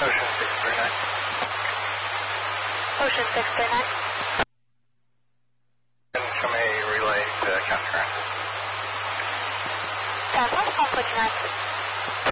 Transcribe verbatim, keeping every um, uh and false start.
Ocean six three nine. Ocean six three nine. And show me relay to counter current. Southwest one forty-nine.